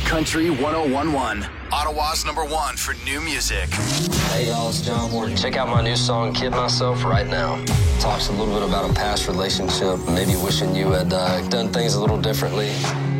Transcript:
Country 1011. Ottawa's #1 for new music. Hey y'all, it's John Morton. Check out my new song, Kid Myself, right now. Talks a little bit about a past relationship, maybe wishing you had done things a little differently.